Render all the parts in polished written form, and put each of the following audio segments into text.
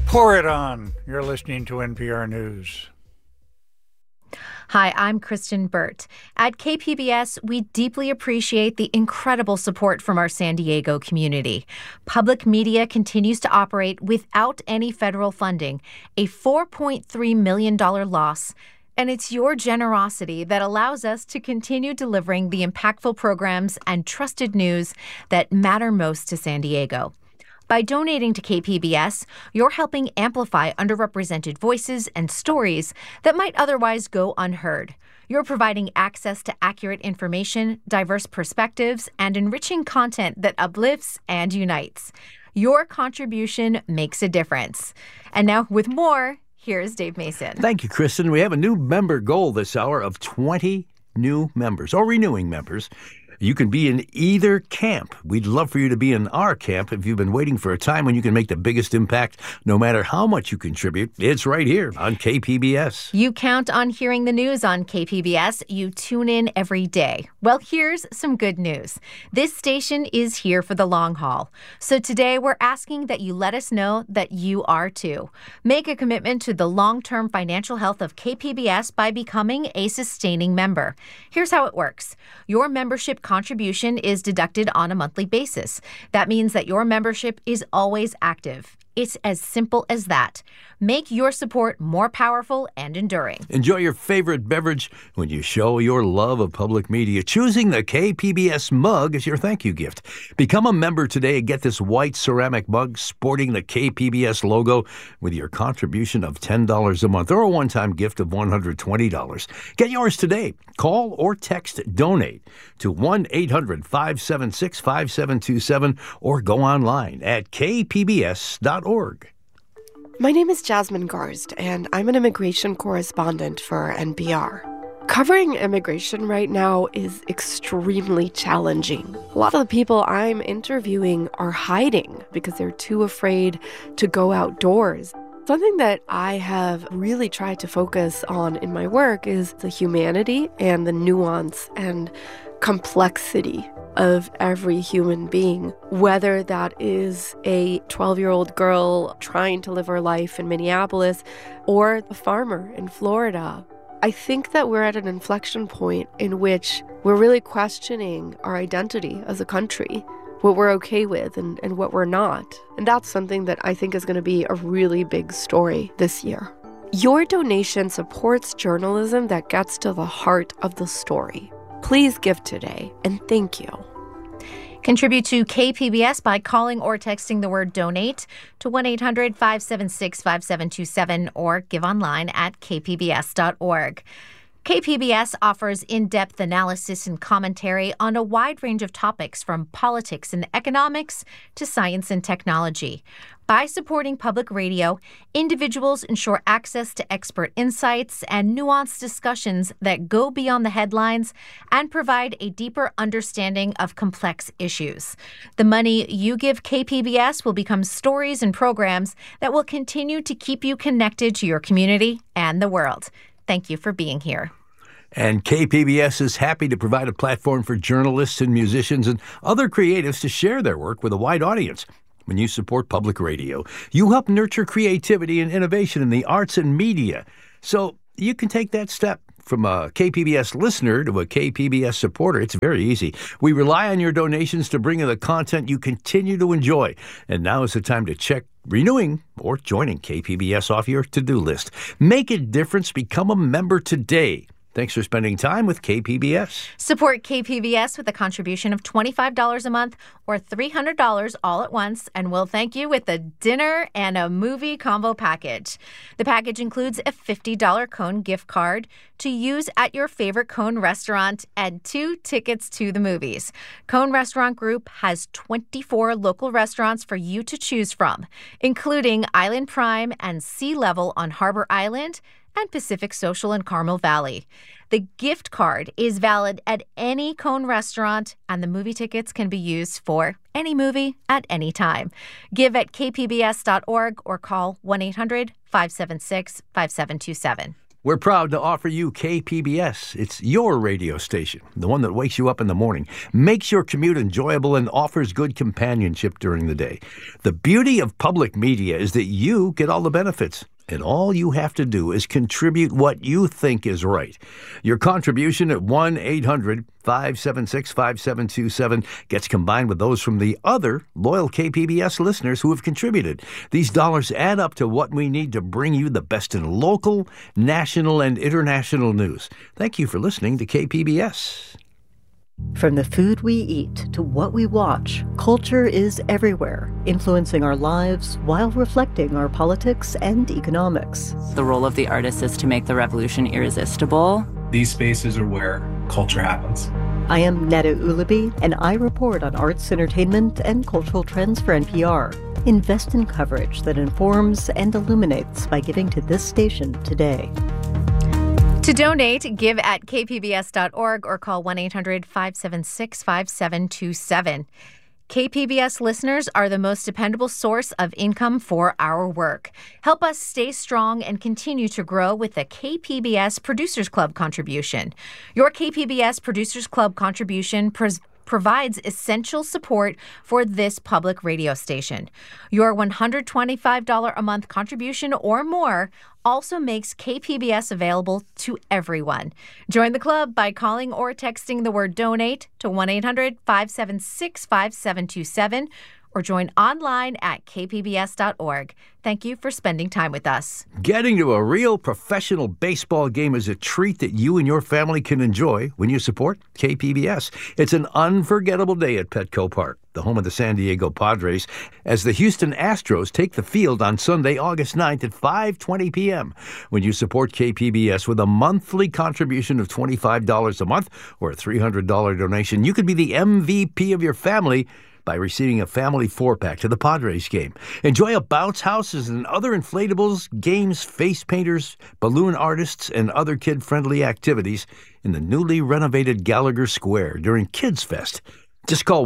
Pour it on. You're listening to NPR News. Hi, I'm Kristen Burt. At KPBS, we deeply appreciate the incredible support from our San Diego community. Public media continues to operate without any federal funding, a $4.3 million loss. And it's your generosity that allows us to continue delivering the impactful programs and trusted news that matter most to San Diego. By donating to KPBS, you're helping amplify underrepresented voices and stories that might otherwise go unheard. You're providing access to accurate information, diverse perspectives, and enriching content that uplifts and unites. Your contribution makes a difference. And now, with more, here's Dave Mason. Thank you, Kristen. We have a new member goal this hour of 20 new members or renewing members. You can be in either camp. We'd love for you to be in our camp if you've been waiting for a time when you can make the biggest impact, no matter how much you contribute. It's right here on KPBS. You count on hearing the news on KPBS. You tune in every day. Well, here's some good news. This station is here for the long haul. So today we're asking that you let us know that you are too. Make a commitment to the long-term financial health of KPBS by becoming a sustaining member. Here's how it works. Your membership contribution is deducted on a monthly basis. That means that your membership is always active. It's as simple as that. Make your support more powerful and enduring. Enjoy your favorite beverage when you show your love of public media. Choosing the KPBS mug is your thank you gift. Become a member today and get this white ceramic mug sporting the KPBS logo with your contribution of $10 a month or a one-time gift of $120. Get yours today. Call or text DONATE to 1-800-576-5727 or go online at kpbs.org. My name is Jasmine Garst, and I'm an immigration correspondent for NPR. Covering immigration right now is extremely challenging. A lot of the people I'm interviewing are hiding because they're too afraid to go outdoors. Something that I have really tried to focus on in my work is the humanity and the nuance and complexity of every human being, whether that is a 12-year-old girl trying to live her life in Minneapolis or a farmer in Florida. I think that we're at an inflection point in which we're really questioning our identity as a country, what we're okay with and what we're not. And that's something that I think is going to be a really big story this year. Your donation supports journalism that gets to the heart of the story. Please give today, and thank you. Contribute to KPBS by calling or texting the word DONATE to 1-800-576-5727 or give online at kpbs.org. KPBS offers in-depth analysis and commentary on a wide range of topics from politics and economics to science and technology. By supporting public radio, individuals ensure access to expert insights and nuanced discussions that go beyond the headlines and provide a deeper understanding of complex issues. The money you give KPBS will become stories and programs that will continue to keep you connected to your community and the world. Thank you for being here. And KPBS is happy to provide a platform for journalists and musicians and other creatives to share their work with a wide audience. When you support public radio, you help nurture creativity and innovation in the arts and media. So you can take that step from a KPBS listener to a KPBS supporter. It's very easy. We rely on your donations to bring in the content you continue to enjoy. And now is the time to check renewing or joining KPBS off your to-do list. Make a difference. Become a member today. Thanks for spending time with KPBS. Support KPBS with a contribution of $25 a month or $300 all at once, and we'll thank you with a dinner and a movie combo package. The package includes a $50 Cone gift card to use at your favorite Cone restaurant and 2 tickets to the movies. Cone Restaurant Group has 24 local restaurants for you to choose from, including Island Prime and Sea Level on Harbor Island, and Pacific Social in Carmel Valley. The gift card is valid at any Cone restaurant, and the movie tickets can be used for any movie at any time. Give at kpbs.org or call 1-800-576-5727. We're proud to offer you KPBS. It's your radio station, the one that wakes you up in the morning, makes your commute enjoyable, and offers good companionship during the day. The beauty of public media is that you get all the benefits. And all you have to do is contribute what you think is right. Your contribution at 1-800-576-5727 gets combined with those from the other loyal KPBS listeners who have contributed. These dollars add up to what we need to bring you the best in local, national, and international news. Thank you for listening to KPBS. From the food we eat to what we watch, culture is everywhere, influencing our lives while reflecting our politics and economics. The role of the artist is to make the revolution irresistible. These spaces are where culture happens. I am Netta Ulaby, and I report on arts, entertainment, and cultural trends for NPR. Invest in coverage that informs and illuminates by giving to this station today. To donate, give at kpbs.org or call 1-800-576-5727. KPBS listeners are the most dependable source of income for our work. Help us stay strong and continue to grow with the KPBS Producers Club contribution. Your KPBS Producers Club contribution provides essential support for this public radio station. Your $125 a month contribution or more also makes KPBS available to everyone. Join the club by calling or texting the word donate to 1-800-576-5727 or join online at kpbs.org. Thank you for spending time with us. Getting to a real professional baseball game is a treat that you and your family can enjoy when you support KPBS. It's an unforgettable day at Petco Park, the home of the San Diego Padres, as the Houston Astros take the field on Sunday, August 9th at 5:20 p.m. When you support KPBS with a monthly contribution of $25 a month or a $300 donation, you could be the MVP of your family by receiving a family 4-pack to the Padres game. Enjoy a bounce houses and other inflatables, games, face painters, balloon artists, and other kid-friendly activities in the newly renovated Gallagher Square during Kids Fest. Just call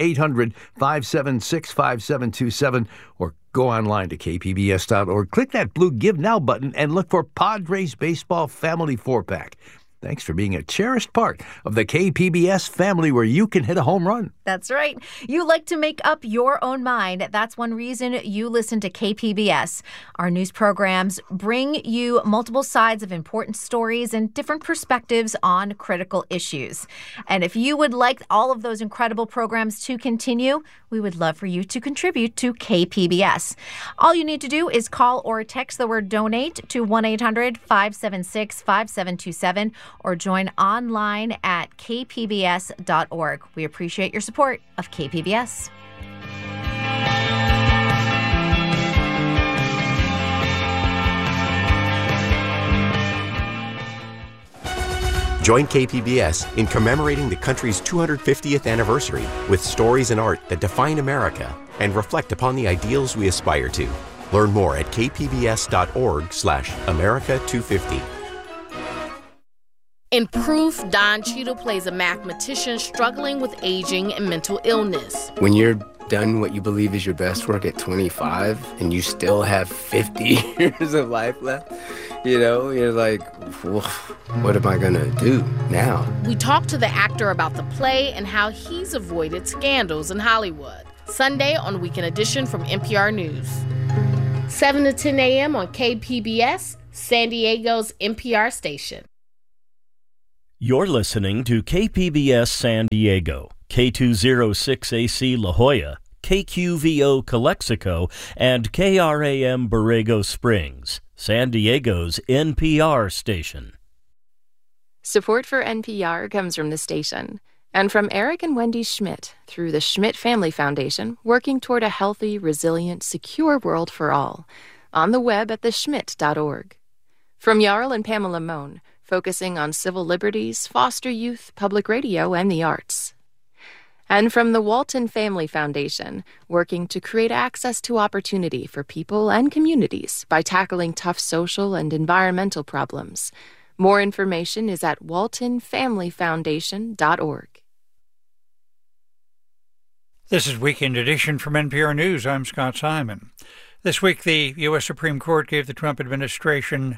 1-800-576-5727 or go online to kpbs.org. Click that blue Give Now button and look for Padres Baseball Family 4-pack. Thanks for being a cherished part of the KPBS family where you can hit a home run. That's right. You like to make up your own mind. That's one reason you listen to KPBS. Our news programs bring you multiple sides of important stories and different perspectives on critical issues. And if you would like all of those incredible programs to continue, we would love for you to contribute to KPBS. All you need to do is call or text the word donate to 1-800-576-5727 or join online at kpbs.org. We appreciate your support of KPBS. Join KPBS in commemorating the country's 250th anniversary with stories and art that define America and reflect upon the ideals we aspire to. Learn more at kpbs.org/America250. In Proof, Don Cheadle plays a mathematician struggling with aging and mental illness. When you're done what you believe is your best work at 25 and you still have 50 years of life left, you're like, what am I going to do now? We talk to the actor about the play and how he's avoided scandals in Hollywood. Sunday on Weekend Edition from NPR News. 7 to 10 a.m. on KPBS, San Diego's NPR station. You're listening to KPBS San Diego, K206AC La Jolla, KQVO Calexico, and KRAM Borrego Springs, San Diego's NPR station. Support for NPR comes from the station and from Eric and Wendy Schmidt through the Schmidt Family Foundation, working toward a healthy, resilient, secure world for all. On the web at theschmidt.org. From Jarl and Pamela Mohn, focusing on civil liberties, foster youth, public radio, and the arts. And from the Walton Family Foundation, working to create access to opportunity for people and communities by tackling tough social and environmental problems. More information is at waltonfamilyfoundation.org. This is Weekend Edition from NPR News. I'm Scott Simon. This week, the U.S. Supreme Court gave the Trump administration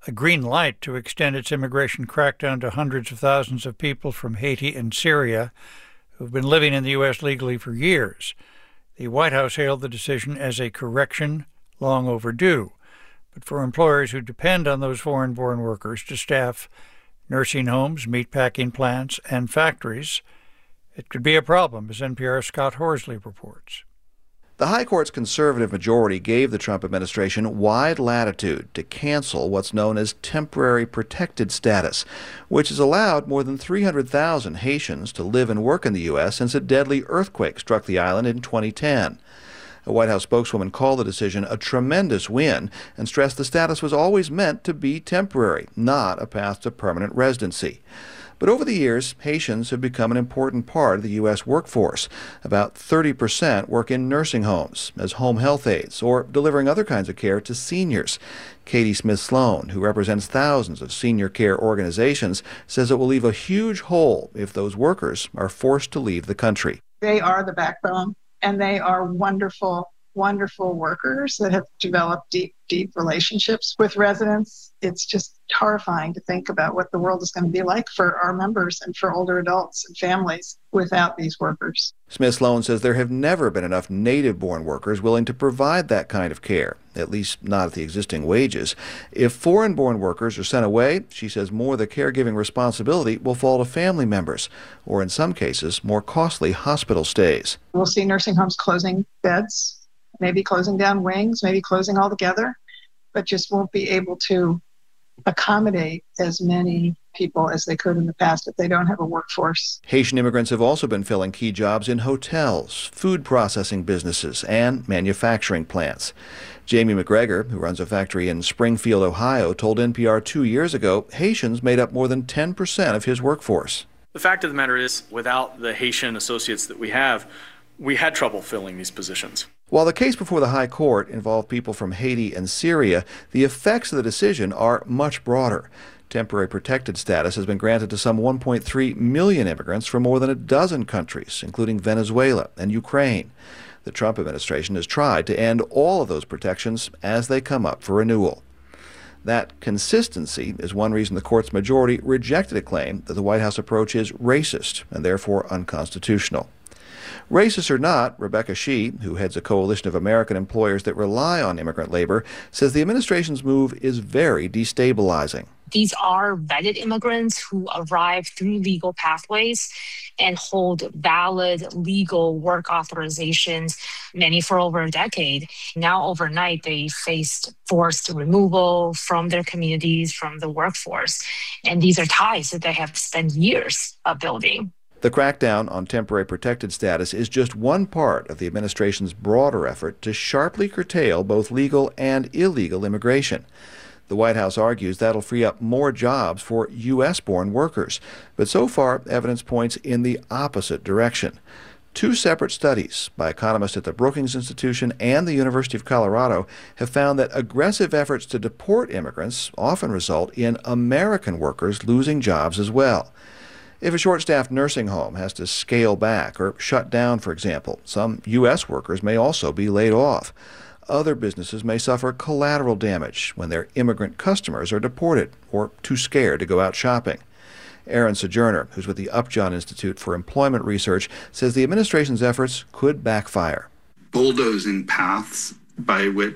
a green light to extend its immigration crackdown to hundreds of thousands of people from Haiti and Syria who've been living in the U.S. legally for years. The White House hailed the decision as a correction long overdue. But for employers who depend on those foreign-born workers to staff nursing homes, meatpacking plants, and factories, it could be a problem, as NPR's Scott Horsley reports. The High Court's conservative majority gave the Trump administration wide latitude to cancel what's known as temporary protected status, which has allowed more than 300,000 Haitians to live and work in the U.S. since a deadly earthquake struck the island in 2010. A White House spokeswoman called the decision a tremendous win and stressed the status was always meant to be temporary, not a path to permanent residency. But over the years, Haitians have become an important part of the U.S. workforce. About 30% work in nursing homes as home health aides or delivering other kinds of care to seniors. Katie Smith-Sloan, who represents thousands of senior care organizations, says it will leave a huge hole if those workers are forced to leave the country. They are the backbone, and they are wonderful, wonderful workers that have developed deep relationships with residents. It's just horrifying to think about what the world is going to be like for our members and for older adults and families without these workers. Smith-Sloan says there have never been enough native-born workers willing to provide that kind of care, at least not at the existing wages. If foreign-born workers are sent away, she says more of the caregiving responsibility will fall to family members, or in some cases, more costly hospital stays. We'll see nursing homes closing beds, maybe closing down wings, maybe closing altogether, but just won't be able to accommodate as many people as they could in the past if they don't have a workforce. Haitian immigrants have also been filling key jobs in hotels, food processing businesses, and manufacturing plants. Jamie McGregor, who runs a factory in Springfield, Ohio, told NPR 2 years ago Haitians made up more than 10% of his workforce. The fact of the matter is, without the Haitian associates that we had trouble filling these positions. While the case before the High Court involved people from Haiti and Syria, the effects of the decision are much broader. Temporary protected status has been granted to some 1.3 million immigrants from more than a dozen countries, including Venezuela and Ukraine. The Trump administration has tried to end all of those protections as they come up for renewal. That consistency is one reason the court's majority rejected a claim that the White House approach is racist and therefore unconstitutional. Racist or not, Rebecca Shee, who heads a coalition of American employers that rely on immigrant labor, says the administration's move is very destabilizing. These are vetted immigrants who arrive through legal pathways and hold valid legal work authorizations, many for over a decade. Now, overnight, they faced forced removal from their communities, from the workforce. And these are ties that they have spent years building. The crackdown on temporary protected status is just one part of the administration's broader effort to sharply curtail both legal and illegal immigration. The White House argues that'll free up more jobs for U.S.-born workers, but so far evidence points in the opposite direction. Two separate studies by economists at the Brookings Institution and the University of Colorado have found that aggressive efforts to deport immigrants often result in American workers losing jobs as well. If a short-staffed nursing home has to scale back or shut down, for example, some U.S. workers may also be laid off. Other businesses may suffer collateral damage when their immigrant customers are deported or too scared to go out shopping. Aaron Sojourner, who's with the Upjohn Institute for Employment Research, says the administration's efforts could backfire. Bulldozing paths by which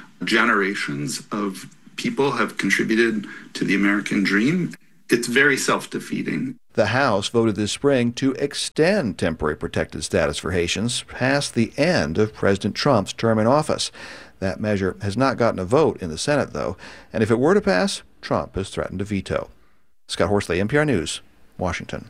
generations of people have contributed to the American dream, it's very self-defeating. The House voted this spring to extend temporary protected status for Haitians past the end of President Trump's term in office. That measure has not gotten a vote in the Senate, though, and if it were to pass, Trump has threatened to veto. Scott Horsley, NPR News, Washington.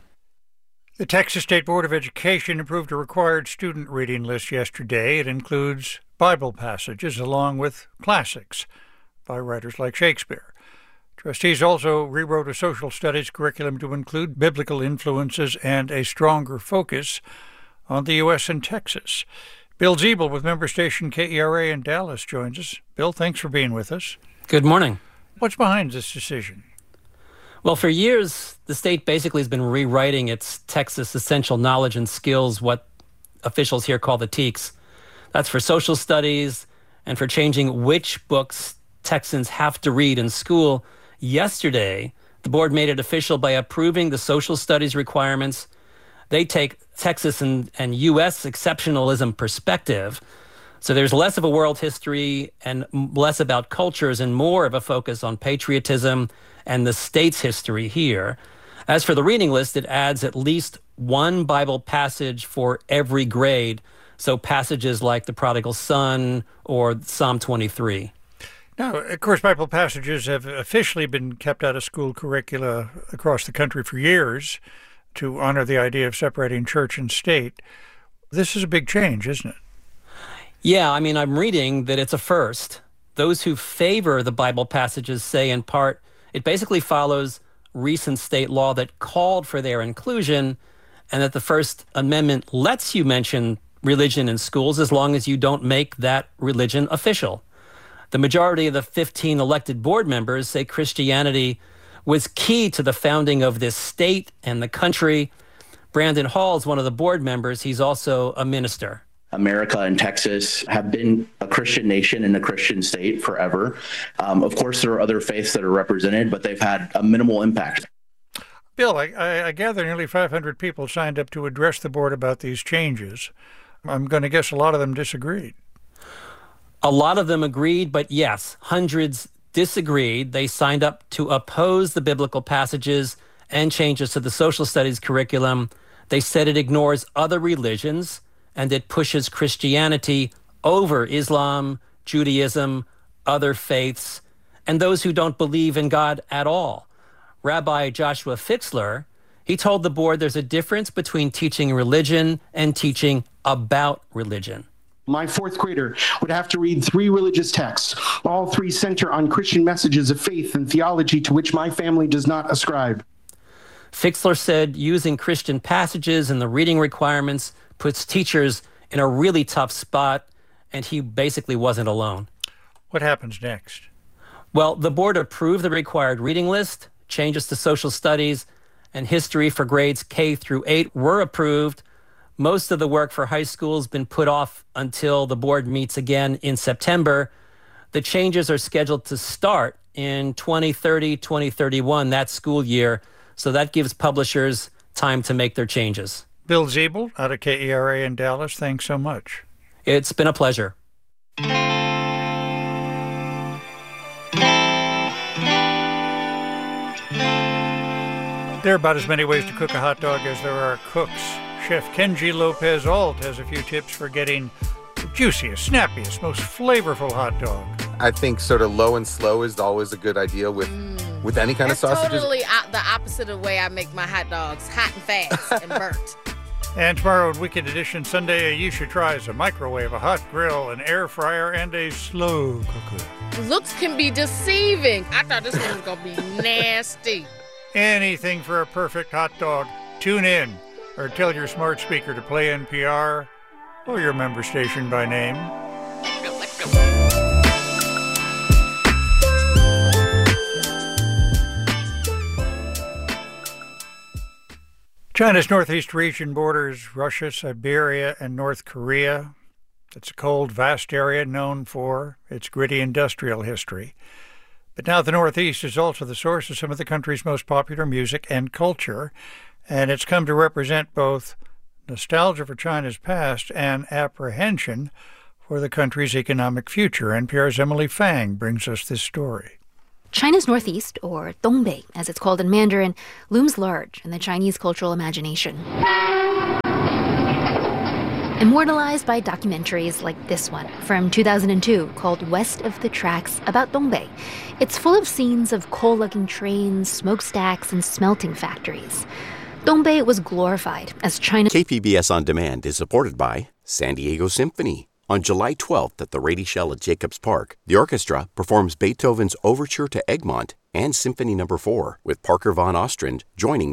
The Texas State Board of Education approved a required student reading list yesterday. It includes Bible passages along with classics by writers like Shakespeare. Trustees also rewrote a social studies curriculum to include biblical influences and a stronger focus on the U.S. and Texas. Bill Ziebel with member station KERA in Dallas joins us. Bill, thanks for being with us. Good morning. What's behind this decision? Well, for years, the state basically has been rewriting its Texas Essential Knowledge and Skills, what officials here call the TEKS. That's for social studies and for changing which books Texans have to read in school Yesterday, the board made it official by approving the social studies requirements. They take Texas and U.S. exceptionalism perspective. So there's less of a world history and less about cultures and more of a focus on patriotism and the state's history here. As for the reading list, it adds at least one Bible passage for every grade. So passages like the Prodigal Son or Psalm 23. Now, of course, Bible passages have officially been kept out of school curricula across the country for years to honor the idea of separating church and state. This is a big change, isn't it? Yeah, I mean, I'm reading that it's a first. Those who favor the Bible passages say, in part, it basically follows recent state law that called for their inclusion, and that the First Amendment lets you mention religion in schools as long as you don't make that religion official. The majority of the 15 elected board members say Christianity was key to the founding of this state and the country. Brandon Hall is one of the board members. He's also a minister. America and Texas have been a Christian nation and a Christian state forever. Of course, there are other faiths that are represented, but they've had a minimal impact. Bill, I gather nearly 500 people signed up to address the board about these changes. I'm going to guess a lot of them disagreed. A lot of them agreed, but yes, hundreds disagreed. They signed up to oppose the biblical passages and changes to the social studies curriculum. They said it ignores other religions and it pushes Christianity over Islam, Judaism, other faiths, and those who don't believe in God at all. Rabbi Joshua Fixler, he told the board there's a difference between teaching religion and teaching about religion. My fourth grader would have to read 3 religious texts. All 3 center on Christian messages of faith and theology to which my family does not ascribe. Fixler said using Christian passages and the reading requirements puts teachers in a really tough spot, and he basically wasn't alone. What happens next? Well, the board approved the required reading list, changes to social studies, and history for grades K through 8 were approved. Most of the work for high school has been put off until the board meets again in September. The changes are scheduled to start in 2030-2031, that school year, so that gives publishers time to make their changes. Bill Ziebel out of KERA in Dallas, thanks so much. It's been a pleasure. There are about as many ways to cook a hot dog as there are cooks. Chef Kenji Lopez Alt has a few tips for getting the juiciest, snappiest, most flavorful hot dog. I think sort of low and slow is always a good idea with any kind of sausages. That's totally the opposite of the way I make my hot dogs, hot and fast and burnt. And tomorrow in Weekend Edition Sunday, Ayesha tries a microwave, a hot grill, an air fryer, and a slow cooker. Looks can be deceiving. I thought this one was going to be nasty. Anything for a perfect hot dog. Tune in or tell your smart speaker to play NPR or your member station by name. China's northeast region borders Russia, Siberia, and North Korea. It's a cold, vast area known for its gritty industrial history. But now the Northeast is also the source of some of the country's most popular music and culture, and it's come to represent both nostalgia for China's past and apprehension for the country's economic future. NPR's Emily Fang brings us this story. China's Northeast, or Dongbei, as it's called in Mandarin, looms large in the Chinese cultural imagination. Immortalized by documentaries like this one from 2002 called West of the Tracks about Dongbei. It's full of scenes of coal-lugging trains, smokestacks, and smelting factories. Dongbei was glorified as China. KPBS On Demand is supported by San Diego Symphony. On July 12th at the Rady Shell at Jacobs Park, the orchestra performs Beethoven's Overture to Egmont and Symphony No. 4 with Parker von Ostrand joining